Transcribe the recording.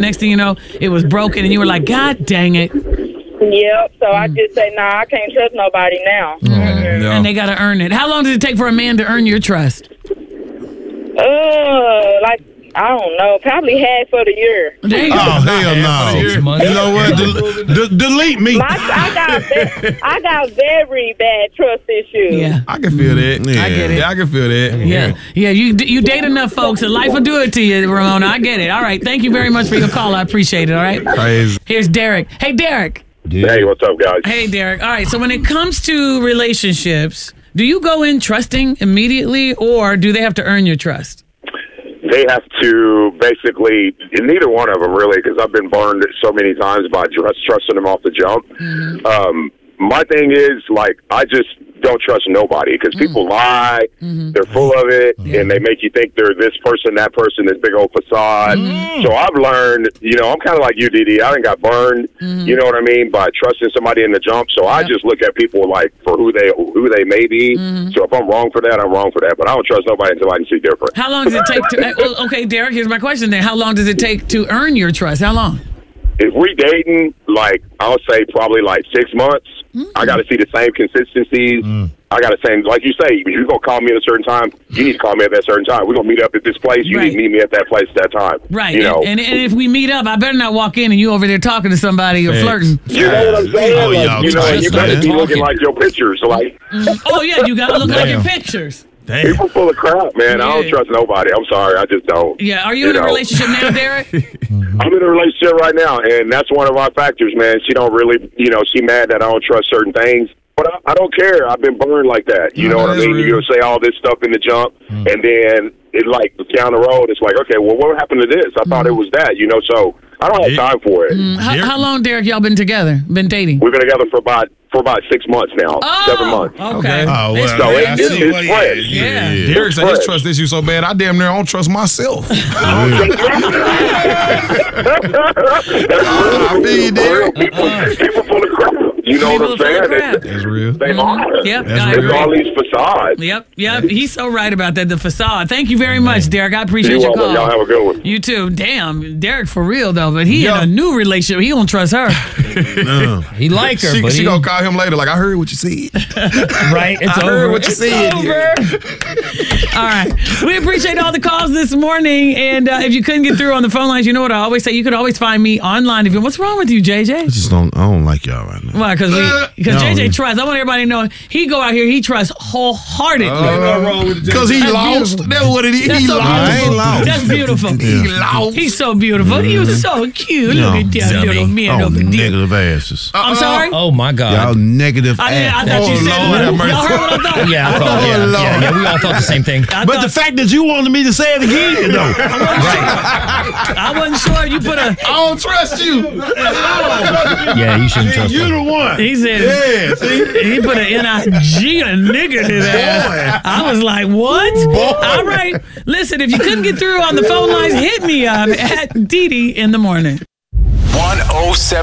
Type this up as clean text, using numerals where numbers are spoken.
next thing you know, it was broken, and you were like, God dang it. Yep. So I just say, nah, I can't trust nobody now. Yeah. And they got to earn it. How long does it take for a man to earn your trust? Like, I don't know, probably half of the year. There you go. Oh, hell no. 6 months. You know what? Delete me. I got very bad trust issues. Yeah. I can feel that. Yeah. I get it. Yeah, I can feel that. Yeah, you date enough folks, and life will do it to you, Ramona. I get it. All right, thank you very much for your call. I appreciate it, all right? Crazy. Here's Derek. Hey, Derek. Hey, what's up, guys? Hey, Derek. All right, so when it comes to relationships, do you go in trusting immediately, or do they have to earn your trust? They have to basically, neither one of them really, because I've been burned so many times by trusting them off the jump. My thing is, like, I just don't trust nobody because people lie, they're full of it, and they make you think they're this person, that person, this big old facade. So I've learned, I'm kind of like you, Didi. I done got burned, you know what I mean, by trusting somebody in the jump. So I just look at people like for who they may be. So if I'm wrong for that, I'm wrong for that. But I don't trust nobody until I can see different. How long does it take to... Okay, Derek, here's my question then. How long does it take to earn your trust? How long? If we dating, like, I'll say probably like 6 months. I got to see the same consistencies. I got to say, like you say, if you're going to call me at a certain time, you need to call me at that certain time. We're going to meet up at this place. You need to meet me at that place at that time. Right. And if we meet up, I better not walk in and you over there talking to somebody or flirting. You know what I'm saying? You better be looking like your pictures. Like, oh, yeah, you got to look like your pictures. Damn. People full of crap, man. I don't trust nobody. I'm sorry. I just don't. Yeah. Are you in a relationship now, Derek? I'm in a relationship right now, and that's one of our factors, man. She don't really, she mad that I don't trust certain things. But I don't care. I've been burned like that. You know what I mean? You'll say all this stuff in the jump, and then it like down the road, it's like, okay, well, what happened to this? I thought it was that, so I don't have time for it. How long, Derek, y'all been together? Been dating? We've been together for about 6 months now. 7 months. Okay. Oh, well, so it's fresh. Yeah. Derek said his trust issue so bad, I damn near don't trust myself. I feel you, Derek. People full of crap. You know what I'm saying? That's real. They are. Yep. It's all these facades. Yep. He's so right about that, the facade. Thank you very much, Derek. I appreciate your call. Y'all have a good one. You too. Damn, Derek for real, though, but he in a new relationship. He don't trust her. He like her, but she gonna call him later like, I heard what you said. Right? It's I over. heard what you said. All right. We appreciate all the calls this morning. And if you couldn't get through on the phone lines, you know what I always say? You could always find me online. What's wrong with you, JJ? I don't like y'all right now. Why? Because JJ trusts. I want everybody to know he go out here, he trusts wholeheartedly. Because he lost. That's what it is. That's He so lost. beautiful. Lost. That's beautiful. He lost. He's so beautiful. He was so cute. Look at that little man over there. Negative asses. I'm sorry? Oh, my God. Y'all negative I asses. thought you said Lord, y'all heard what I thought? Yeah, I thought, yeah, we all thought the same thing. But the fact that you wanted me to say it again, though. I wasn't sure you put a... I don't trust you. Yeah, you shouldn't trust You're him. the one. He said, he put an N-I-G and a nigga in his ass. I was like, what? All right. Listen, if you couldn't get through on the phone lines, hit me up at Didi in the morning. 107